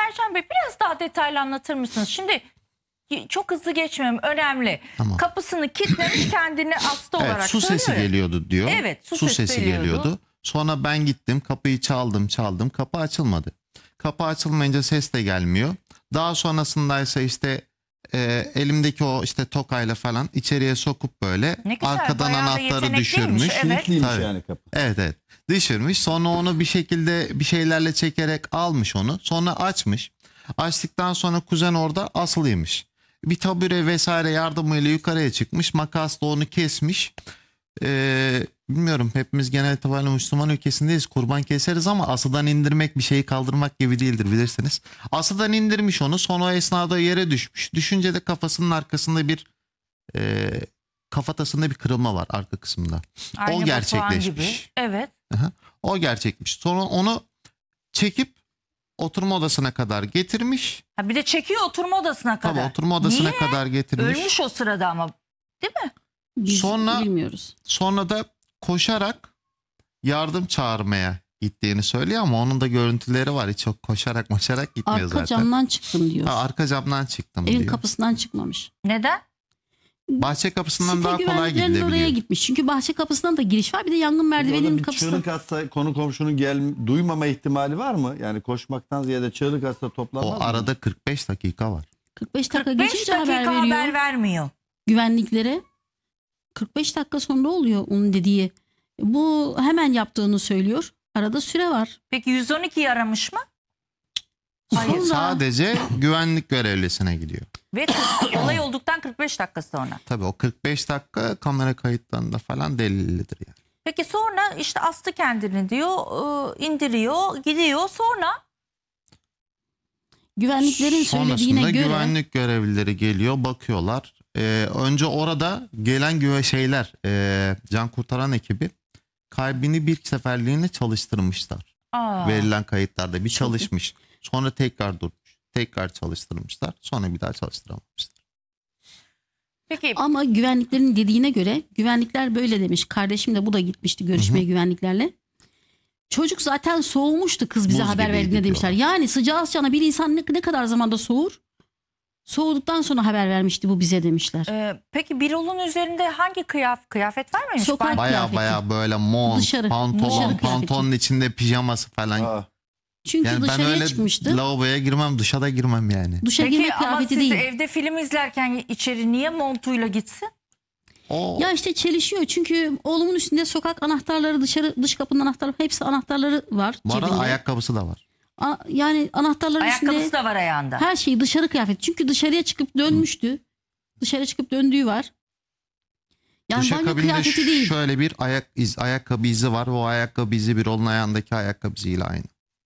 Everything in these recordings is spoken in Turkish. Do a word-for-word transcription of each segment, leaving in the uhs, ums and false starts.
Sercan Bey biraz daha detaylı anlatır mısınız? Şimdi çok hızlı geçmem önemli. Tamam. Kapısını kilitlemiş, kendini hasta Evet, olarak su söylüyor sesi ya. geliyordu diyor. Evet, su, su sesi, sesi geliyordu. geliyordu. Sonra ben gittim, kapıyı çaldım çaldım, kapı açılmadı. Kapı açılmayınca ses de gelmiyor. Daha sonrasındaysa işte e, elimdeki o işte tokayla falan içeriye sokup böyle Ne güzel, arkadan bayağı da anahtarı yetenekliymiş, düşürmüş. evet. Kilitliymiş Tabii. yani kapı. Evet evet düşürmüş. Sonra onu bir şekilde bir şeylerle çekerek almış onu. Sonra açmış. Açtıktan sonra kuzen orada asılıymış. Bir tabure vesaire yardımıyla yukarıya çıkmış. Makasla onu kesmiş. Ee, bilmiyorum, hepimiz genel itibariyle Müslüman ülkesindeyiz. Kurban keseriz ama asıdan indirmek bir şeyi kaldırmak gibi değildir, bilirsiniz. Asıdan indirmiş onu. Sonra o esnada yere düşmüş. Düşünce de kafasının arkasında bir e, kafatasında bir kırılma var arka kısmında. Aynı o Batuhan gerçekleşmiş. gibi. Evet. Aha, o gerçekmiş. Sonra onu çekip oturma odasına kadar getirmiş. Ha, bir de çekiyor oturma odasına kadar. Tabii oturma odasına Niye? kadar getirmiş. Ölmüş o sırada ama, değil mi? Biz Sonra- bilmiyoruz. Sonra da koşarak yardım çağırmaya gittiğini söylüyor ama onun da görüntüleri var. Hiç çok koşarak koşarak gitmiyor Arka zaten. camdan çıktım diyor. Ha, arka camdan çıktım Evin diyor. kapısından çıkmamış. Neden? Bahçe kapısından Site daha kolay güvenliklerinin oraya gidilebiliyor. gitmiş. Çünkü bahçe kapısından da giriş var. Bir de yangın Orada merdiveninin bir kapısı. çığlık atsa konu komşunun gel duymama ihtimali var mı? Yani koşmaktan ziyade çığlık atsa toplanmaz O mı? arada kırk beş dakika var. kırk beş dakika kırk beş geçince dakika haber haber, veriyor vermiyor. güvenliklere. kırk beş dakika sonra oluyor onun dediği. Bu hemen yaptığını söylüyor. Arada süre var. Peki yüz on ikiyi aramış mı? Hayır. Sonra Sadece güvenlik görevlisine gidiyor. Ve kırk- olay olduktan kırk beş dakika sonra. Tabii o kırk beş dakika kamera kayıtlarında falan delillidir yani. Peki sonra işte astı kendini diyor, ıı, indiriyor, gidiyor. Sonra güvenliklerin söylediğine Sonrasında göre güvenlik görevlileri geliyor, bakıyorlar. Ee, önce orada gelen güve şeyler, e, can kurtaran ekibi kalbini bir seferliğine çalıştırmışlar. aa, Verilen kayıtlarda bir çalışmış. Sonra tekrar durmuş. Tekrar çalıştırmışlar. Sonra bir daha çalıştıramamışlar. peki ama güvenliklerin dediğine göre güvenlikler böyle demiş. Kardeşim de bu da gitmişti görüşmeye güvenliklerle. Çocuk zaten soğumuştu kız bize Buz haber gibiydi verdiğinde demişler. diyorlar. Yani sıcağı sıcağına bir insan ne, ne kadar zamanda soğur? Soğuduktan sonra haber vermişti bu bize demişler. e, peki Birol'un üzerinde hangi kıyaf kıyafet var mıymış? Sokak- Ben- Baya kıyafeti. baya böyle mont, Dışarı, pantolon, dışarı kıyafeti. pantolonun içinde pijaması falan. Aa, Çünkü Yani ben dışarıya öyle çıkmıştı. lavaboya girmem, duşa da girmem yani. Duşa girme Peki ama kıyafeti siz değil. evde film izlerken içeri niye montuyla gitsin? O Ya işte çelişiyor çünkü oğlumun üstünde sokak anahtarları, dışarı dış kapının anahtarları, hepsi anahtarları var bu arada cebinde. ayakkabısı da var. A- yani anahtarların Ayakkabısı üstünde da var ayağında. her şeyi dışarı kıyafet. Çünkü dışarıya çıkıp dönmüştü. Dışarı çıkıp döndüğü var. Yani banyo Duşakabinde kıyafeti değil. şöyle bir ayak iz, ayakkabı izi var ve o ayakkabı izi bir onun ayağındaki ayakkabı iziyle aynı.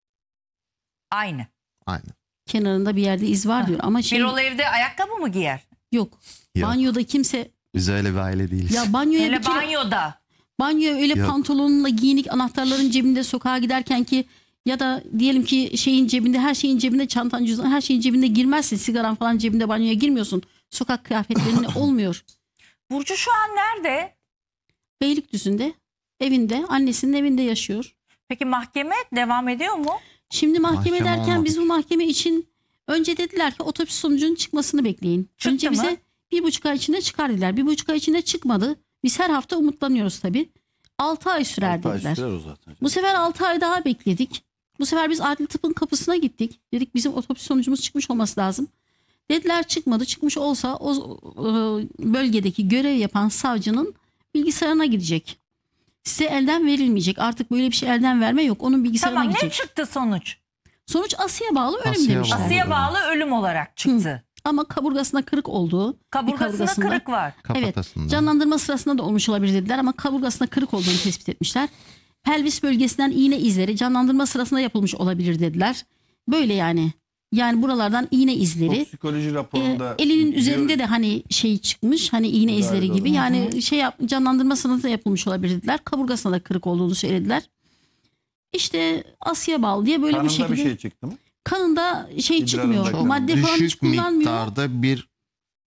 Aynı. Aynı. Kenarında bir yerde iz var diyor ama şey Birol evde ayakkabı mı giyer? yok. Yok. Banyoda kimse Biz öyle bir aile değiliz. ya banyoya Hele bir kere, banyoda. banyoya öyle Yok. pantolonla giyinik anahtarların cebinde sokağa giderken ki ya da diyelim ki şeyin cebinde, her şeyin cebinde, çantan, cüzdan, her şeyin cebinde girmezsin. Sigaran falan cebinde banyoya girmiyorsun. Sokak kıyafetlerinde olmuyor. Burcu şu an nerede? Beylikdüzü'nde evinde, annesinin evinde yaşıyor. Peki mahkeme devam ediyor mu? Şimdi mahkeme, Mahkeme derken olmadı. biz bu mahkeme için önce dediler ki otopsi sonucunun çıkmasını bekleyin. Çıktı önce mı? bize bir buçuk ay içinde çıkar dediler. Bir buçuk ay içinde çıkmadı. Biz her hafta umutlanıyoruz tabii. Altı ay sürer altı ay dediler. sürer o zaten. Bu sefer altı ay daha bekledik. Bu sefer biz adli tıpın kapısına gittik. Dedik bizim otopsi sonucumuz çıkmış olması lazım. Dediler çıkmadı. Çıkmış olsa o e, bölgedeki görev yapan savcının bilgisayarına gidecek. Size elden verilmeyecek. Artık böyle bir şey elden verme yok. Onun bilgisayarına Tamam, ne gidecek. çıktı sonuç? Sonuç Asiye bağlı ölüm Asiye demişler. bağlı. Asiye Oldu. bağlı ölüm olarak çıktı. Ama kaburgasına kırık olduğu, Kaburgasında bir kaburgasında- kırık var. evet, Kafatasında. canlandırma sırasında da olmuş olabilir dediler ama kaburgasına kırık olduğunu tespit etmişler. Pelvis bölgesinden iğne izleri canlandırma sırasında yapılmış olabilir dediler. Böyle yani. Yani buralardan iğne izleri. Toksikoloji Ee, raporunda elinin diyor- üzerinde de hani şey çıkmış, hani iğne Müdahale izleri gibi. oldu. Yani şey yap, canlandırma sırasında yapılmış olabilir dediler. Kaburgasına da kırık olduğunu söylediler. İşte Asiye bağlı diye böyle kanında bir şekilde. bir şey çıktı mı? Kanında şey İdrarında çıkmıyor. kan. Madde falan hiç Düşük kullanmıyor. miktarda bir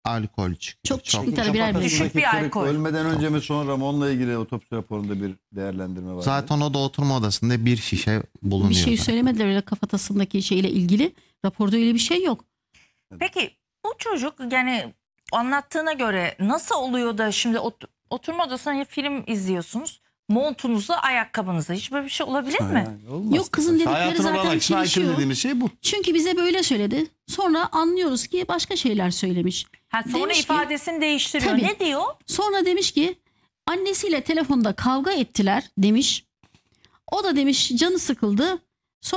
alkol çıkıyor. Çok düşük miktarda birer Kafatasındaki Düşük bir kırık alkol. ölmeden önce mi sonra mı onunla ilgili otopsi raporunda bir değerlendirme var. Zaten o da oturma odasında bir şişe bulunuyor. Bir şey zaten. söylemediler öyle kafatasındaki şeyle ilgili. Raporda öyle bir şey yok. Peki bu çocuk yani anlattığına göre nasıl oluyor da şimdi ot- oturma odasında film izliyorsunuz. Montunuzla ayakkabınızla hiç böyle bir şey olabilir mi? Yani olmaz. Yok, kızın dedikleri Hayatın zaten olağan akışına aykırı çelişiyor. dediğimiz şey bu. Çünkü bize böyle söyledi. Sonra anlıyoruz ki başka şeyler söylemiş. Ha, sonra Demiş ki- ifadesini değiştiriyor. Tabii. Ne diyor? Sonra demiş ki annesiyle telefonda kavga ettiler demiş. O da demiş canı sıkıldı.